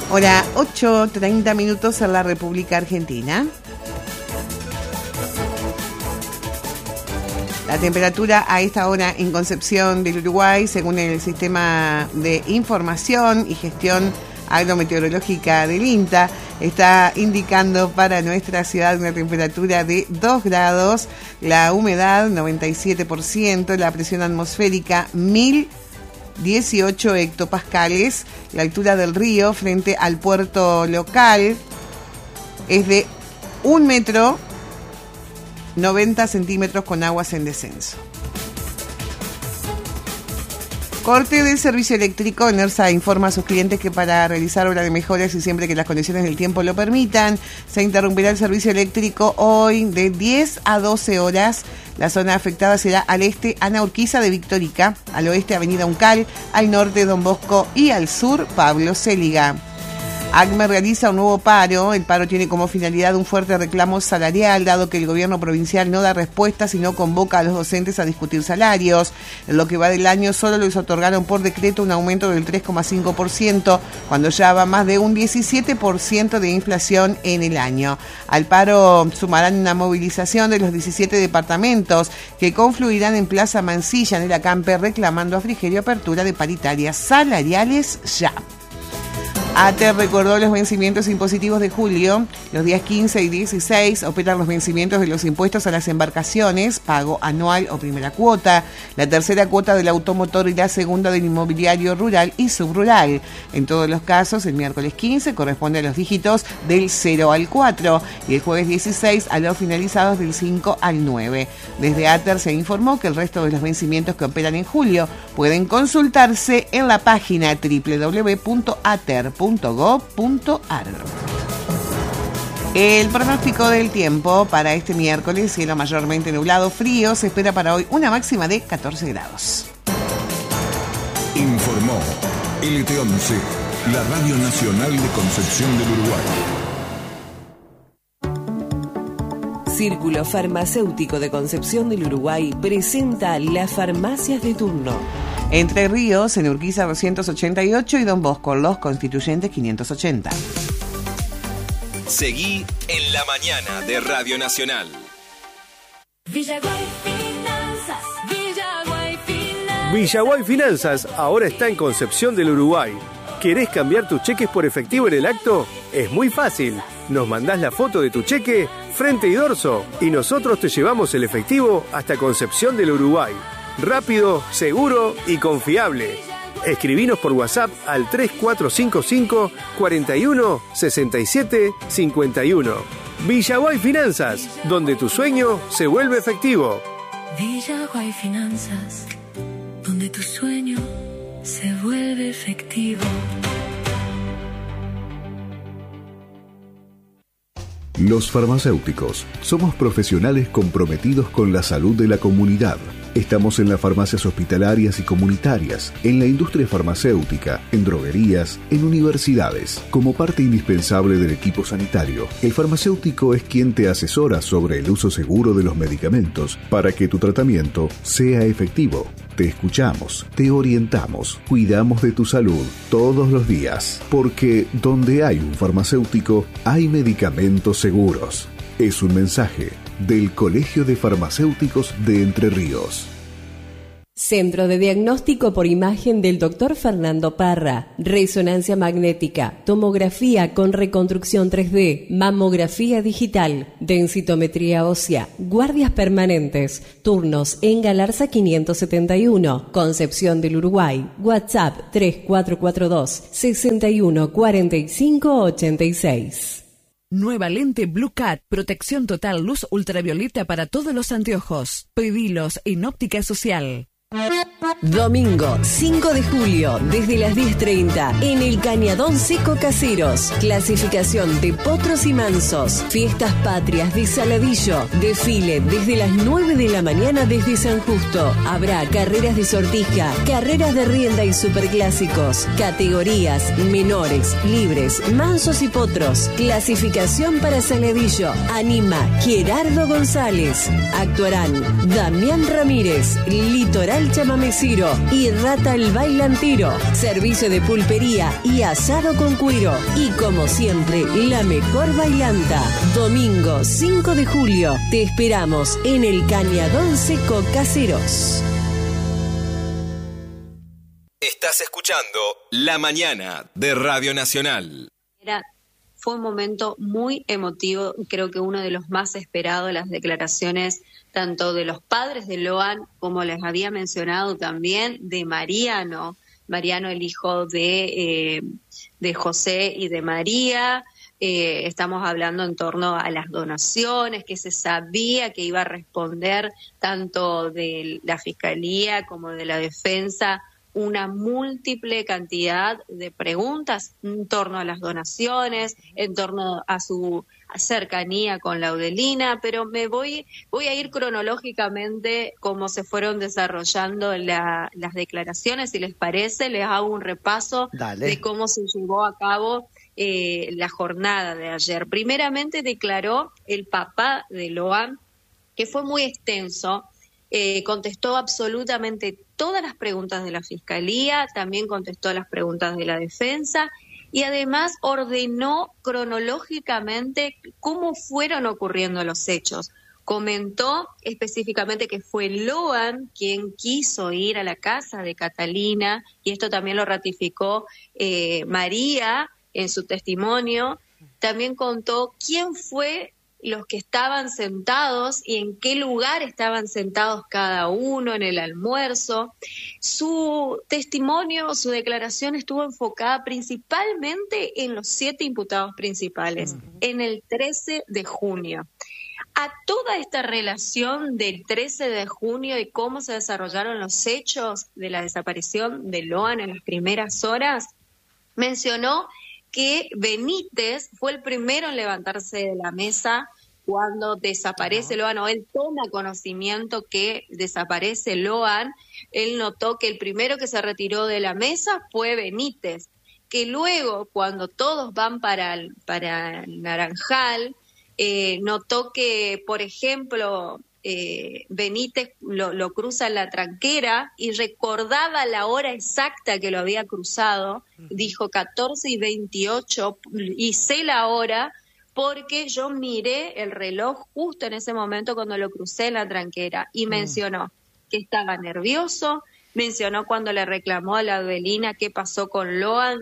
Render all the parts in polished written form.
Hora 8:30 minutos en la República Argentina. La temperatura a esta hora en Concepción del Uruguay, según el Sistema de Información y Gestión Agrometeorológica del INTA, está indicando para nuestra ciudad una temperatura de 2 grados, la humedad 97%, la presión atmosférica 1018 hectopascales, la altura del río frente al puerto local es de 1 metro 90 centímetros con aguas en descenso. Corte del servicio eléctrico. ENERSA informa a sus clientes que para realizar obras de mejoras y siempre que las condiciones del tiempo lo permitan, se interrumpirá el servicio eléctrico hoy de 10 a 12 horas. La zona afectada será al este Ana Urquiza de Victorica, al oeste Avenida Uncal, al norte Don Bosco y al sur Pablo Céliga. ACME realiza un nuevo paro. El paro tiene como finalidad un fuerte reclamo salarial, dado que el gobierno provincial no da respuesta, sino convoca a los docentes a discutir salarios. En lo que va del año solo les otorgaron por decreto un aumento del 3,5%, cuando ya va más de un 17% de inflación en el año. Al paro sumarán una movilización de los 17 departamentos que confluirán en Plaza Mansilla, en el Acampe, reclamando a Frigerio apertura de paritarias salariales ya. ATE recordó los vencimientos impositivos de julio. Los días 15 y 16 operan los vencimientos de los impuestos a las embarcaciones, pago anual o primera cuota, la tercera cuota del automotor y la segunda del inmobiliario rural y subrural. En todos los casos, el miércoles 15 corresponde a los dígitos del 0 al 4 y el jueves 16 a los finalizados del 5 al 9. Desde ATER se informó que el resto de los vencimientos que operan en julio pueden consultarse en la página www.ater.gov.ar. El pronóstico del tiempo para este miércoles: cielo mayormente nublado, frío, se espera para hoy una máxima de 14 grados. Informó LT11, la Radio Nacional de Concepción del Uruguay. Círculo Farmacéutico de Concepción del Uruguay presenta las farmacias de turno. Entre Ríos, en Urquiza 288 y Don Bosco, Los Constituyentes 580. Seguí en la mañana de Radio Nacional. Villaguay Finanzas, Villaguay Finanzas. Villaguay Finanzas ahora está en Concepción del Uruguay. ¿Querés cambiar tus cheques por efectivo en el acto? Es muy fácil. Nos mandás la foto de tu cheque, frente y dorso, y nosotros te llevamos el efectivo hasta Concepción del Uruguay. Rápido, seguro y confiable. Escribinos por WhatsApp al 3455 41 67 51. Villaguay Finanzas, donde tu sueño se vuelve efectivo. Villaguay Finanzas, donde tu sueño se vuelve efectivo. Los farmacéuticos somos profesionales comprometidos con la salud de la comunidad. Estamos en las farmacias hospitalarias y comunitarias, en la industria farmacéutica, en droguerías, en universidades. Como parte indispensable del equipo sanitario, el farmacéutico es quien te asesora sobre el uso seguro de los medicamentos para que tu tratamiento sea efectivo. Te escuchamos, te orientamos, cuidamos de tu salud todos los días, porque donde hay un farmacéutico, hay medicamentos seguros. Es un mensaje del Colegio de Farmacéuticos de Entre Ríos. Centro de Diagnóstico por Imagen del Dr. Fernando Parra. Resonancia magnética, tomografía con reconstrucción 3D, mamografía digital, densitometría ósea, guardias permanentes, turnos en Galarza 571, Concepción del Uruguay. WhatsApp 3442 61 45 86. Nueva lente Blue Cat, protección total, luz ultravioleta para todos los anteojos. Pedilos en Óptica Social. Domingo 5 de julio, desde las 10:30, en el Cañadón Seco Caseros. Clasificación de potros y mansos. Fiestas patrias de Saladillo. Desfile desde las 9 de la mañana desde San Justo. Habrá carreras de sortija, carreras de rienda y superclásicos. Categorías menores, libres, mansos y potros. Clasificación para Saladillo. Anima Gerardo González. Actuarán Damián Ramírez, Litoral el chamamecero y Rata el bailantero. Servicio de pulpería y asado con cuero. Y como siempre, la mejor bailanta. Domingo 5 de julio. Te esperamos en el Cañadón Seco Caseros. Estás escuchando La Mañana de Radio Nacional. Fue un momento muy emotivo, creo que uno de los más esperados, las declaraciones tanto de los padres de Loan, como les había mencionado también, de Mariano, el hijo de José y de María. Estamos hablando en torno a las donaciones, que se sabía que iba a responder tanto de la Fiscalía como de la Defensa una múltiple cantidad de preguntas en torno a las donaciones, en torno a su cercanía con Laudelina, pero voy a ir cronológicamente cómo se fueron desarrollando las declaraciones. Si les parece, les hago un repaso de cómo se llevó a cabo la jornada de ayer. Primeramente declaró el papá de Loan, que fue muy extenso. Contestó absolutamente todas las preguntas de la Fiscalía, también contestó las preguntas de la Defensa y además ordenó cronológicamente cómo fueron ocurriendo los hechos. Comentó específicamente que fue Loan quien quiso ir a la casa de Catalina, y esto también lo ratificó María en su testimonio. También contó quién fue los que estaban sentados y en qué lugar estaban sentados cada uno en el almuerzo. Su testimonio, su declaración estuvo enfocada principalmente en los 7 imputados principales, en el 13 de junio. A toda esta relación del 13 de junio y cómo se desarrollaron los hechos de la desaparición de Loan en las primeras horas, mencionó que Benítez fue el primero en levantarse de la mesa cuando desaparece Loan, o él toma conocimiento que desaparece Loan. Él notó que el primero que se retiró de la mesa fue Benítez, que luego cuando todos van para el Naranjal, notó que, por ejemplo, Benítez lo cruza en la tranquera y recordaba la hora exacta que lo había cruzado. Dijo 14:28 y sé la hora porque yo miré el reloj justo en ese momento cuando lo crucé en la tranquera. Y mencionó que estaba nervioso, mencionó cuando le reclamó a la Laudelina qué pasó con Loan,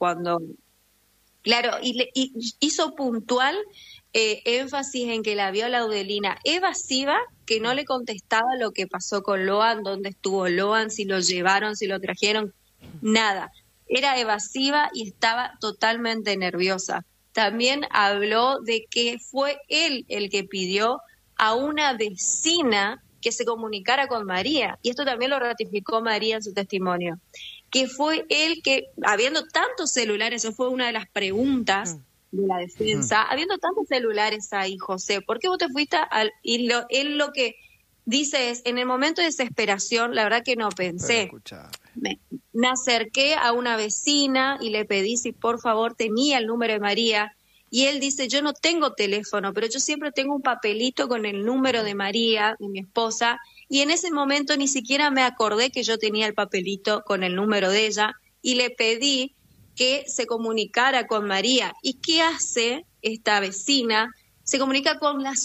y hizo puntual énfasis en que la vio a Laudelina evasiva, que no le contestaba lo que pasó con Loan, dónde estuvo Loan, si lo llevaron, si lo trajeron, nada. Era evasiva y estaba totalmente nerviosa. También habló de que fue él el que pidió a una vecina que se comunicara con María, y esto también lo ratificó María en su testimonio, que fue él que, habiendo tantos celulares, eso fue una de las preguntas de la Defensa, habiendo tantos celulares ahí, José, ¿por qué vos te fuiste él lo que dice es, en el momento de desesperación, la verdad que no pensé, me acerqué a una vecina y le pedí si por favor tenía el número de María, y él dice, yo no tengo teléfono, pero yo siempre tengo un papelito con el número de María, de mi esposa, y en ese momento ni siquiera me acordé que yo tenía el papelito con el número de ella, y le pedí que se comunicara con María. ¿Y qué hace esta vecina? Se comunica con la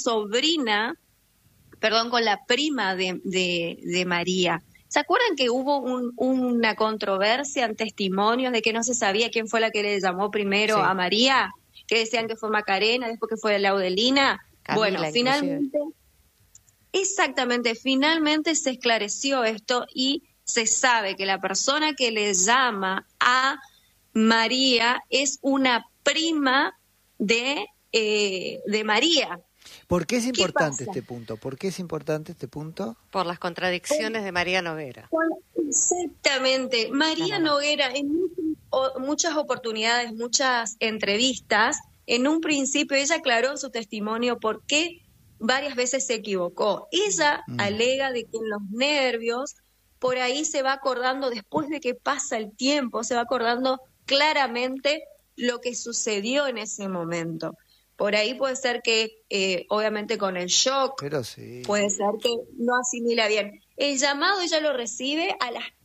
con la prima de María. ¿Se acuerdan que hubo una controversia en testimonios de que no se sabía quién fue la que le llamó primero a María? Que decían que fue Macarena, después que fue Laudelina. Camila, bueno, finalmente se esclareció esto y se sabe que la persona que le llama a María es una prima de María. ¿Por qué es importante este punto? ¿Por qué es importante este punto? Por las contradicciones de María Noguera. Exactamente. María Noguera, en muchas oportunidades, muchas entrevistas, en un principio ella aclaró en su testimonio por qué varias veces se equivocó. Ella alega de que en los nervios, por ahí se va acordando, después de que pasa el tiempo, se va acordando claramente lo que sucedió en ese momento. Por ahí puede ser que, obviamente con el shock, puede ser que no asimila bien. El llamado ella lo recibe a las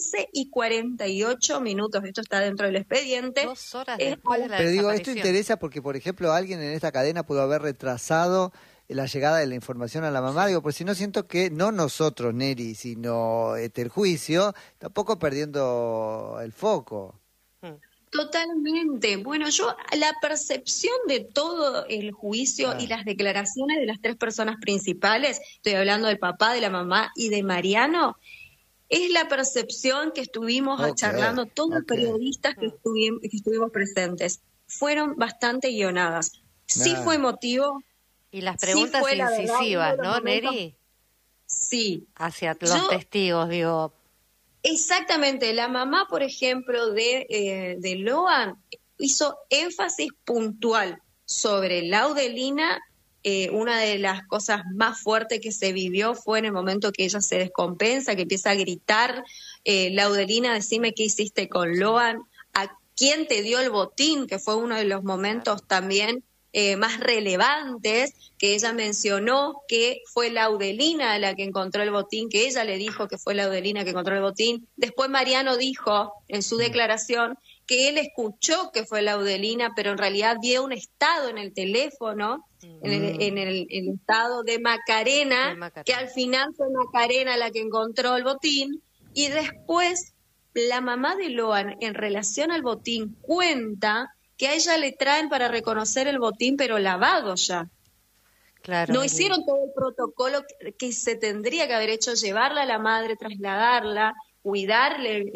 15:48. Esto está dentro del expediente. 2 horas después de la Pero digo, esto desaparición. interesa porque, por ejemplo, alguien en esta cadena pudo haber retrasado la llegada de la información a la mamá. Digo, pues si no siento que, no nosotros, Neri, sino el juicio, tampoco perdiendo el foco. Totalmente. Bueno, la percepción de todo el juicio y las declaraciones de las 3 personas principales, estoy hablando del papá, de la mamá y de Mariano, es la percepción que estuvimos charlando todos los periodistas que estuvimos presentes. Fueron bastante guionadas. Sí fue emotivo. Y las preguntas incisivas, ¿no, Neri? Sí. Hacia los testigos, digo. Exactamente, la mamá, por ejemplo, de Loan hizo énfasis puntual sobre Laudelina. Una de las cosas más fuertes que se vivió fue en el momento que ella se descompensa, que empieza a gritar, Laudelina, decime qué hiciste con Loan, a quién te dio el botín, que fue uno de los momentos también más relevantes, que ella mencionó que fue Laudelina la que encontró el botín, que ella le dijo que fue Laudelina que encontró el botín. Después Mariano dijo en su declaración que él escuchó que fue Laudelina, pero en realidad vio un estado en el teléfono, en el estado de Macarena, que al final fue Macarena la que encontró el botín, y después la mamá de Loan, en relación al botín, cuenta que a ella le traen para reconocer el botín, pero lavado ya. Claro. No hicieron todo el protocolo que se tendría que haber hecho, llevarla a la madre, trasladarla, cuidarle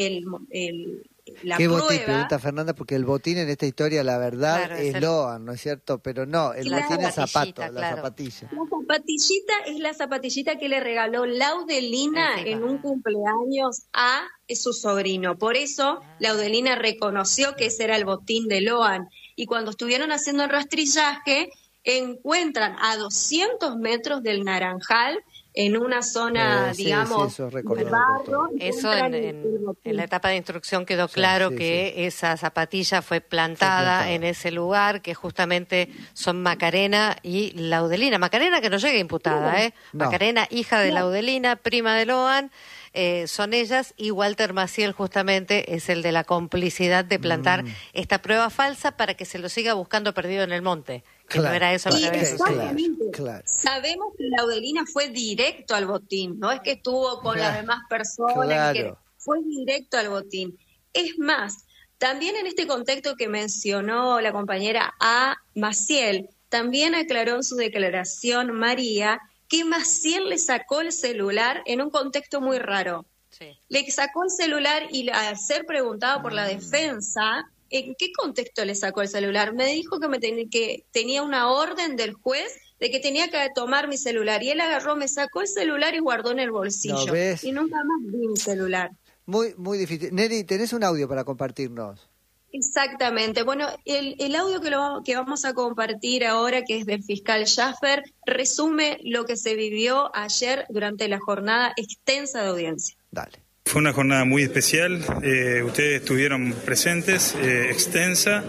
la ¿Qué prueba. botín? Pregunta Fernanda, porque el botín en esta historia, la verdad, es Loan, ¿no es cierto? Pero no, el botín es zapato, la zapatilla. La zapatillita es la zapatillita que le regaló Laudelina en un cumpleaños a su sobrino. Por eso Laudelina reconoció que ese era el botín de Loan. Y cuando estuvieron haciendo el rastrillaje, encuentran a 200 metros del Naranjal, en una zona, digamos, de barro. Eso en la etapa de instrucción quedó claro que esa zapatilla fue plantada en ese lugar, que justamente son Macarena y Laudelina. Macarena que no llega imputada, No. Macarena, hija de Laudelina, prima de Loan. Son ellas, y Walter Maciel justamente es el de la complicidad de plantar esta prueba falsa para que se lo siga buscando perdido en el monte, que no era eso lo que había sucedido. Claro. Sabemos que Laudelina fue directo al botín, no es que estuvo con las demás personas, que fue directo al botín. Es más, también en este contexto que mencionó la compañera A. Maciel, también aclaró en su declaración María que Maciel le sacó el celular en un contexto muy raro. Le sacó el celular y al ser preguntado por la defensa, ¿en qué contexto le sacó el celular? Me dijo que tenía una orden del juez de que tenía que tomar mi celular. Y él agarró, me sacó el celular y guardó en el bolsillo. ¿No ves? Y nunca más vi mi celular. Muy, muy difícil. Neri, ¿tenés un audio para compartirnos? Exactamente. Bueno, el audio que vamos a compartir ahora, que es del fiscal Schaffer, resume lo que se vivió ayer durante la jornada extensa de audiencia. Dale. Fue una jornada muy especial, ustedes estuvieron presentes, extensa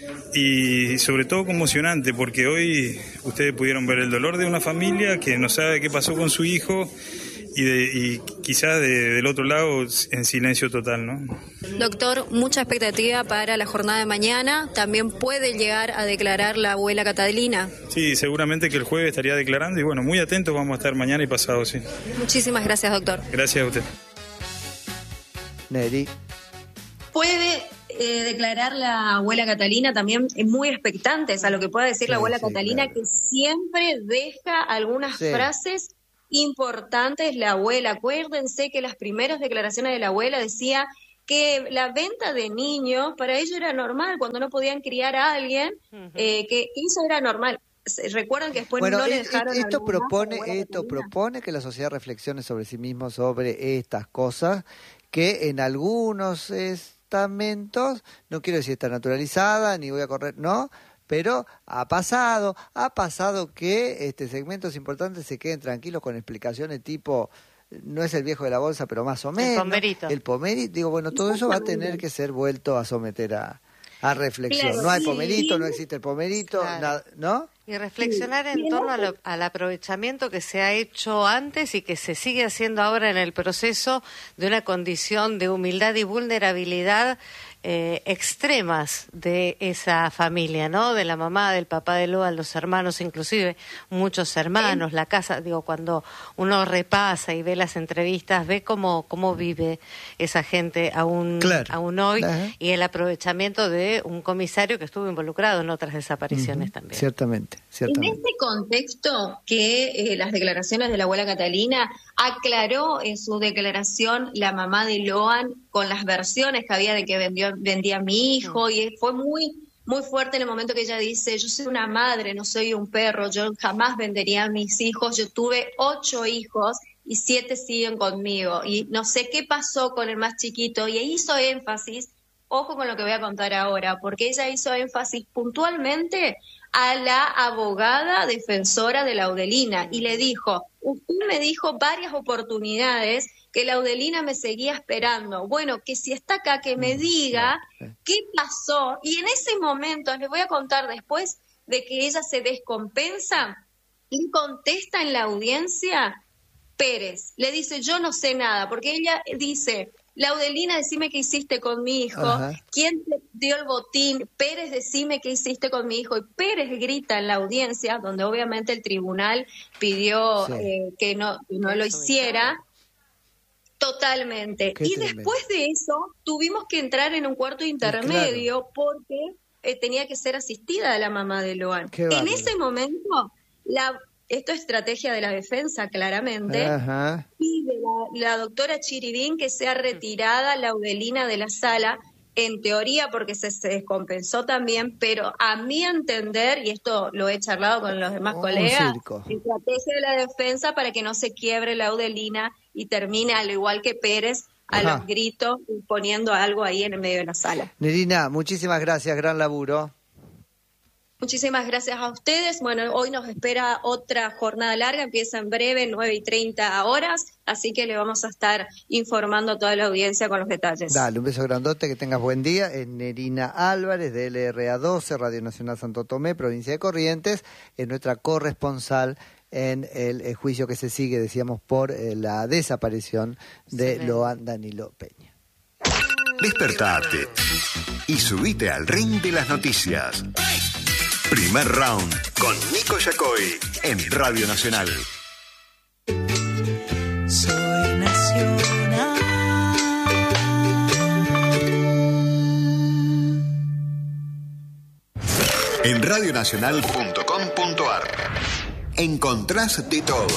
y sobre todo conmocionante, porque hoy ustedes pudieron ver el dolor de una familia que no sabe qué pasó con su hijo y quizás del otro lado en silencio total, ¿no? Doctor, mucha expectativa para la jornada de mañana. ¿También puede llegar a declarar la abuela Catalina? Sí, seguramente que el jueves estaría declarando y bueno, muy atentos vamos a estar mañana y pasado, sí. Muchísimas gracias, doctor. Gracias a usted. Neri. Puede declarar la abuela Catalina, también muy expectantes a lo que pueda decir la abuela Catalina, claro, que siempre deja algunas frases importantes la abuela. Acuérdense que las primeras declaraciones de la abuela decía que la venta de niños para ellos era normal, cuando no podían criar a alguien, que eso era normal. Recuerdan que después no le dejaron esto propone que la sociedad reflexione sobre sí misma, sobre estas cosas que en algunos estamentos, no quiero decir está naturalizada, ni voy a correr, no, pero ha pasado que segmentos importantes se queden tranquilos con explicaciones tipo, no es el viejo de la bolsa, pero más o menos. El pomerito. Digo, bueno, todo eso va a tener que ser vuelto a someter a a reflexión. Claro, no hay sí. pomerito, no existe el pomerito, Claro. nada, ¿no? Y reflexionar en torno al aprovechamiento que se ha hecho antes y que se sigue haciendo ahora en el proceso de una condición de humildad y vulnerabilidad extremas de esa familia, ¿no? De la mamá, del papá de Loan, los hermanos, inclusive muchos hermanos, la casa, digo, cuando uno repasa y ve las entrevistas, ve cómo vive esa gente aún hoy, y el aprovechamiento de un comisario que estuvo involucrado en otras desapariciones también. Ciertamente. En este contexto que las declaraciones de la abuela Catalina aclaró en su declaración la mamá de Loan con las versiones que había de que vendía a mi hijo, y fue muy fuerte en el momento que ella dice: yo soy una madre, no soy un perro, yo jamás vendería a mis hijos, yo tuve 8 hijos y 7 siguen conmigo, y no sé qué pasó con el más chiquito, y hizo énfasis, ojo con lo que voy a contar ahora, porque ella hizo énfasis puntualmente a la abogada defensora de Laudelina y le dijo: usted me dijo varias oportunidades que Laudelina me seguía esperando. Bueno, que si está acá, que me diga qué pasó. Y en ese momento, les voy a contar después de que ella se descompensa, y contesta en la audiencia Pérez. Le dice: yo no sé nada, porque ella dice: Laudelina, decime qué hiciste con mi hijo. Ajá. ¿Quién te dio el botín? Pérez, decime qué hiciste con mi hijo. Y Pérez grita en la audiencia, donde obviamente el tribunal pidió que no lo hiciera. Totalmente. Y después de eso tuvimos que entrar en un cuarto intermedio, porque tenía que ser asistida de la mamá de Loan. En ese momento, esto es estrategia de la defensa, claramente, pide la doctora Chiribín que sea retirada Laudelina de la sala, en teoría porque se descompensó también, pero a mi entender, y esto lo he charlado con los demás colegas, estrategia de la defensa para que no se quiebre Laudelina y termine, al igual que Pérez, a los gritos, poniendo algo ahí en el medio de la sala. Nerina, muchísimas gracias, gran laburo. Muchísimas gracias a ustedes. Bueno, hoy nos espera otra jornada larga, empieza en breve, 9:30 horas, así que le vamos a estar informando a toda la audiencia con los detalles. Dale, un beso grandote, que tengas buen día. Es Nerina Álvarez, de LRA 12, Radio Nacional Santo Tomé, provincia de Corrientes, es nuestra corresponsal en el juicio que se sigue, decíamos, por la desaparición de Loan Danilo Peña. Despertate y subite al ring de las noticias. Primer round con Nico Yacoy en Radio Nacional. Soy nacional. En radionacional.com.ar encontrás de todo.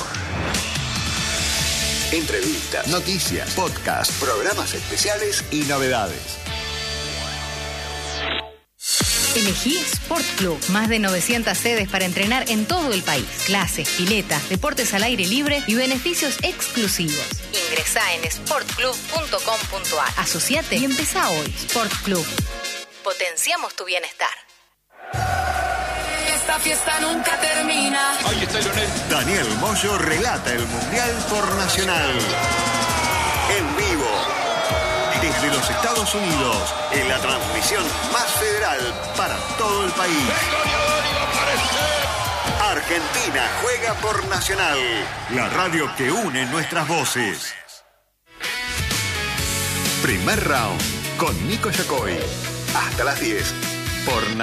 Entrevistas, noticias, podcasts, programas especiales y novedades. Elegí Sport Club. Más de 900 sedes para entrenar en todo el país. Clases, piletas, deportes al aire libre y beneficios exclusivos. Ingresá en sportclub.com.ar. Asociate y empezá hoy. Sport Club. Potenciamos tu bienestar. Esta fiesta nunca termina. Ahí está Lionel. Daniel Moyo relata el Mundial por Nacional. En vivo. Desde los Estados Unidos, en la transmisión más federal para todo el país. Argentina juega por Nacional, la radio que une nuestras voces. Primer round con Nico Yacoy. Hasta las 10 por Nacional.